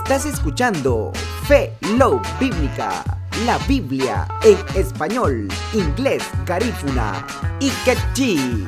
Estás escuchando Fe Love Bíblica, la Biblia en español, inglés, garífuna y quechí.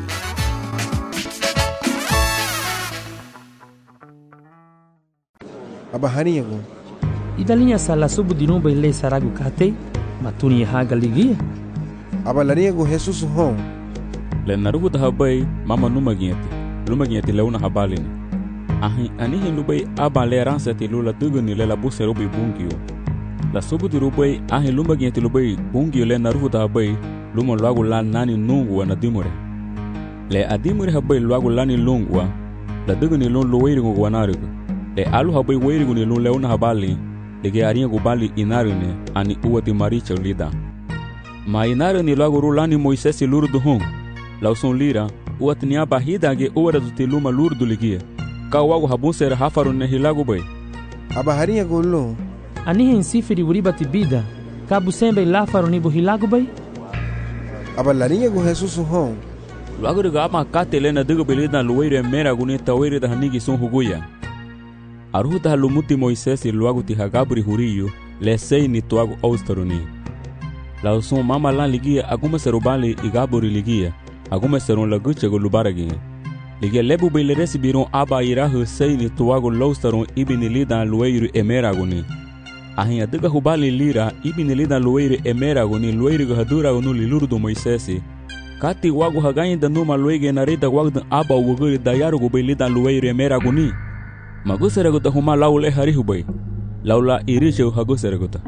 Abahaniyago. Idalinya sala subu dinu baile saragu kate matuni haga ligia. Abalaniyago Jesus hon. Le narugu tahabai mama numagieti leuna habalini. Anihi nubai abale ransati lula tuguni le la buse rubi bungio. La subu dirubai ahi lumagieti lubai bungio le narugu tahabai luma luagu la nani nungwa na dimure. Le adimure habai luagu lani lungwa la tuguni lun luwairigu wanarigu. Le alu habai wairigu ni lun leuna habali lege aringu bali inarine ani uwati maricha lida. Ma inarine luagu rulani Moisesi lurdu hung. La usun lira uwati ni abahidage uwara zuti luma lurdu ligia. Ka wagu habunser hafaru ne hilagu bay. Abahaniyago lo. Anihi insifiri uribati bida kabu sembe lafaru ni buhilagu bay. Abalaniyago Jesus hon. Luagu riga ama kate lena digo belida luwaire mera guni tawire da hanigi sun huguya. Aruta halumuti Moisesi luagu ti hagabri huriyu le sei ni tuagu austaruni. La usun mama lan ligia agume serubali igaburi ligia agume serun laguche go lubaragi. Ligia lebu bele resibiron aba irahu sei ni tuagu laustaron ibini lidan luwairu emeraguni. Ahin adiga hubali lira ibini lidan luwairu emeraguni luwairu hadura gunu lilurdu Moisesi. Kati wagu hagayin da numa luwege narida wagdan aba uguri dayaru go bele lidan luwairu emeraguni. Maguseraguta huma laule harihubay. Laula irishe haguseraguta.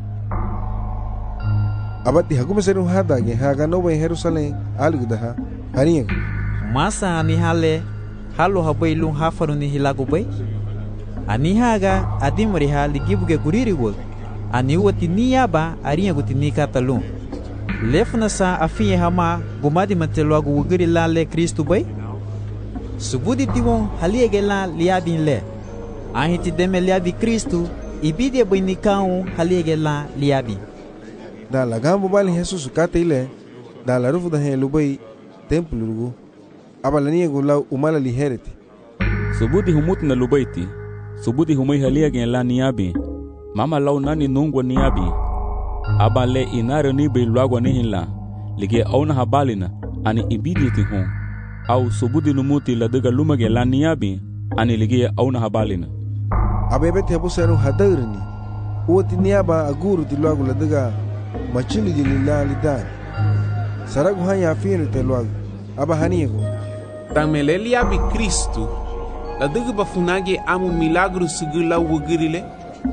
Abati hagume serun hadage haga no bay Jerusalem algudaha haniyago. Masa ani hale halo habay lung hafaru ni hilagu bay. Ani haga adimori ha ligibuge guriri wol. Ani wati niyaba ariya guti nikatalun. Lefna sa afiye hama gumadi mateluagu wugiri lale Kristu bay. Subudi tiwon haliege la liabin le. Ahiti deme liabi Kristu ibide boinikau haliege la liabi. Da la gambo bali Jesus kate ile da la rufu da hen lubai templo lugu. Abalaniyago la umala lihereti. Subudi humuti na lubaiti. Subudi humai haliege la niabi. Mama lau nani nungwa niabi. Abale inare ni bei luagwa nihila. Lige auna habalina ani ibidi ti hon. Au subudi numuti la diga lumage la niabi ani ligia auna habalina. Abebeti habu seru hadarini. Uwati niaba aguru ti luagu la diga machili jilila lidani. Saragu hanya afiri te luagu. Abahaniyago. Tamele liabi Kristu la diga bafunage amu milagru sigila wugirile.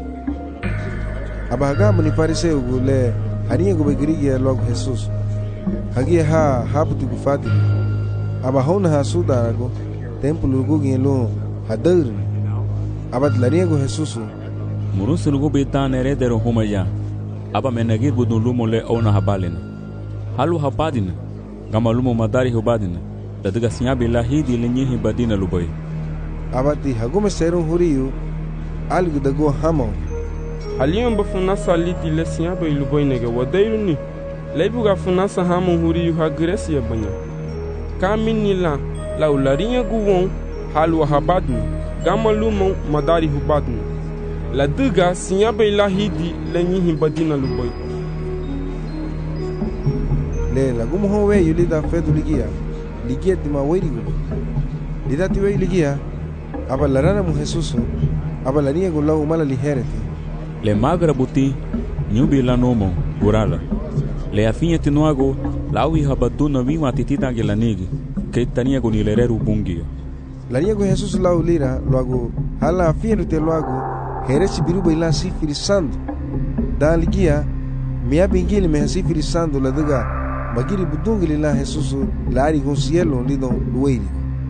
Abahagamu ni fariseu gule haniyago begirigi luagu Jesus. Hagia haputi gufati. Abahona hasudarago templo lugugi lo hadarini. Abad laniyago Jesus. Murusu lugu bitan eredero humaya. Aba menagir budun lumo le ona habalina. Halu habadina. Gama lumo madari hubadina. Ladiga sinyabi lahidi lenyehi badina lubay. Abati hagume serun huriyu algu dago hamo. Haliyon bafunasa liti le sinyabi lubay nege wadairuni. Leibuga funasa hamo huriyu hagresi ya banya. Kamini la ularinya guwon halu habadni. Gama lumo madari hubadni. La diga sinyabe lahidi lenyihi badina luboy. Le la gumo howe yulida fedu ligia tima werigo. Lida tiwe ligia abalarana mu Jesus abalaniyago la umala lihereti. Le magra buti nyubi la nomo gurala. Le afinha tinuago lawi habaduna wima titita gelanigi que taniago ni lereru bungio. Laniyago Jesus la ulira luago hala afinha te luago heresi biruba ila sifiri sandu. Da ligia mia bingili me sifiri sandu la diga magiri budungili la Jesus la ari con cielo lido lueri.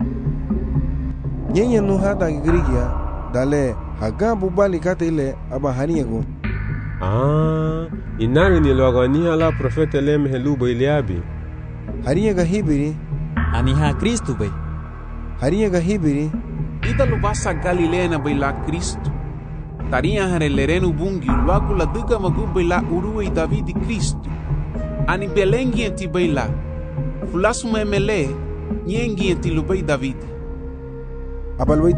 Nyenya no hada grigia dale hagambu bali kate ile abahaniyago. Inari ni logani ala profeta lem helubo iliabi. Hariyaga hibiri Aniha Kristu bay. Hariyaga hibiri Ida lubasa Galilea na baila Kristu. Taria hare lerenu bungi luagu la diga magu baila uruwe Davidi Kristu. Ani belengi enti baila. Fulasu memele nyengi enti lubay Davidi. abalway